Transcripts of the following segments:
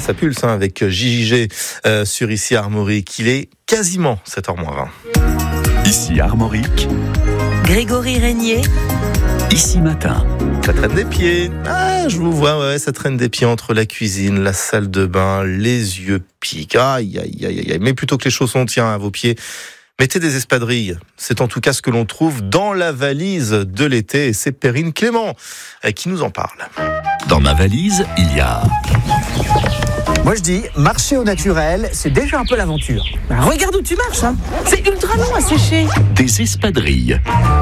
Ça pulse avec JJG sur Ici Armorique. Il est quasiment 7h20. Ici Armorique, Grégory Régnier. Ici Matin. Ça traîne des pieds. Ah, je vous vois, ouais, ça traîne des pieds entre la cuisine, la salle de bain, les yeux piquent. Aïe, aïe, aïe, aïe. Mais plutôt que les chaussons, tiens, à vos pieds, mettez des espadrilles. C'est en tout cas ce que l'on trouve dans la valise de l'été. Et c'est Perrine Clément qui nous en parle. Dans ma valise, il y a Moi je dis, marcher au naturel, c'est déjà un peu l'aventure. Bah, regarde où tu marches, hein. C'est ultra long à sécher. des espadrilles.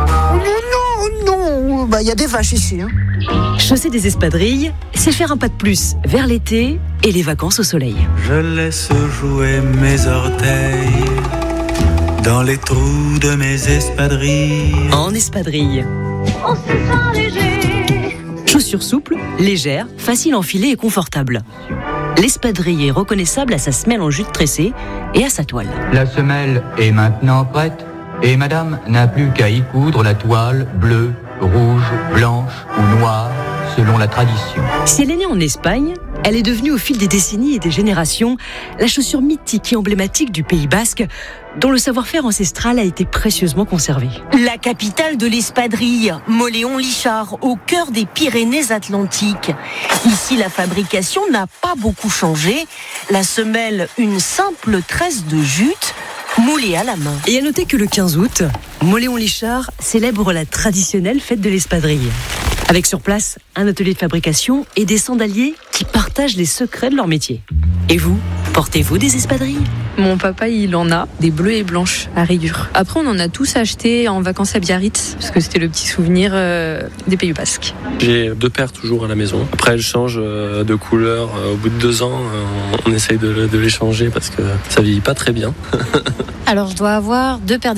Non, bah il y a des vaches ici. Hein. Chausser des espadrilles, c'est faire un pas de plus vers l'été et les vacances au soleil. Je laisse jouer mes orteils dans les trous de mes espadrilles. En espadrille. On se sent léger. Chaussures souples, légères, faciles à enfiler et confortables. L'espadrille est reconnaissable à sa semelle en jute tressée et à sa toile. La semelle est maintenant prête et madame n'a plus qu'à y coudre la toile bleue, rouge, blanche ou noire selon la tradition. Si elle est née en Espagne, elle est devenue au fil des décennies et des générations la chaussure mythique et emblématique du Pays Basque, dont le savoir-faire ancestral a été précieusement conservé. La capitale de l'espadrille, Mauléon-Lichard, au cœur des Pyrénées-Atlantiques. Ici, la fabrication n'a pas beaucoup changé. La semelle, une simple tresse de jute, moulée à la main. Et à noter que le 15 août, Mauléon-Lichard célèbre la traditionnelle fête de l'espadrille. Avec sur place un atelier de fabrication et des sandaliers qui partagent les secrets de leur métier. Et vous, portez-vous des espadrilles ? Mon papa, il en a des bleues et blanches à rayures. Après, on en a tous acheté en vacances à Biarritz, parce que c'était le petit souvenir des Pays Basques. J'ai 2 paires toujours à la maison. Après, elles changent de couleur. Au bout de 2 ans, on essaye de les changer parce que ça vieillit pas très bien. Alors, je dois avoir 2 paires